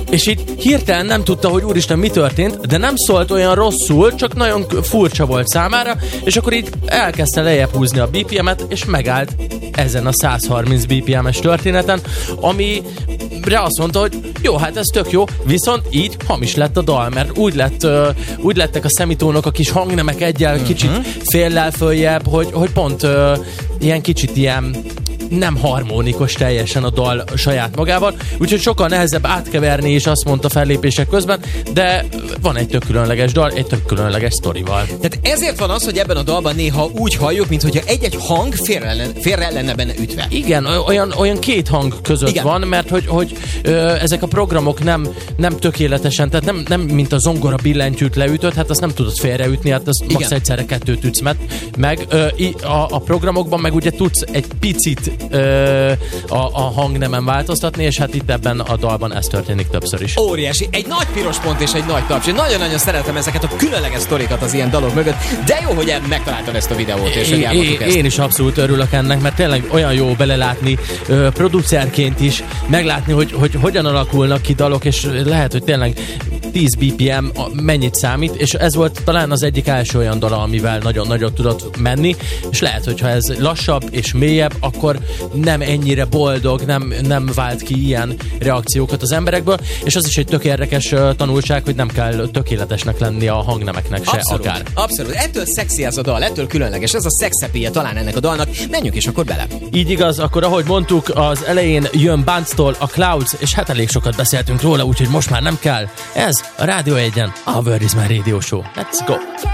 És így hirtelen nem tudta, hogy úristen, mi történt, de nem szólt olyan rosszul, csak nagyon furcsa volt számára, és akkor így elkezdte lejjebb húzni a BPM-et, és megállt ezen a 130 BPM-es történeten, amire azt mondta, hogy jó, hát ez tök jó, viszont így hamis lett a dal, mert úgy lettek a szemitónok, a kis hangnemek egyel kicsit féllel följebb, hogy pont ilyen kicsit ilyen nem harmonikus teljesen a dal saját magával, úgyhogy sokkal nehezebb átkeverni is, azt mondta fellépések közben, de van egy tök különleges dal, egy tök különleges sztorival. Tehát ezért van az, hogy ebben a dalban néha úgy halljuk, mintha egy-egy hang félre lenne benne ütve. Igen, olyan két hang között van, mert hogy ezek a programok nem tökéletesen, tehát nem mint a zongora billentyűt leütött, hát azt nem tudod félreütni, hát azt max egyszerre kettőt ütsz meg. A programokban meg ugye tudsz egy picit a hangnemen változtatni, és hát itt ebben a dalban ez történik többször is. Óriási. Egy nagy piros pont és egy nagy taps. Én nagyon-nagyon szeretem ezeket a különleges sztorikat az ilyen dalok mögött, de jó, hogy megtaláltad ezt a videót, és hogy elmondtuk ezt. Én is abszolút örülök ennek, mert tényleg olyan jó belelátni producerként is, meglátni, hogy hogyan alakulnak ki dalok, és lehet, hogy tényleg 10 BPM mennyit számít, és ez volt talán az egyik első olyan dala, amivel nagyon nagyot tudott menni, és lehet, hogyha ez lassabb és mélyebb, akkor nem ennyire boldog, nem vált ki ilyen reakciókat az emberekből, és az is egy tök érdekes tanulság, hogy nem kell tökéletesnek lenni a hangnemeknek se abszolút, akár. Abszolút. Ettől szexi ez a dal, ettől különleges. Ez a szexepéje talán ennek a dalnak. Menjünk is akkor bele. Így igaz, akkor ahogy mondtuk, az elején jön Bunce-tól a Clouds, és hát elég sokat beszéltünk róla, úgyhogy most már nem kell. Ez a Rádió 1-en a Word is My Radio Show. Let's go!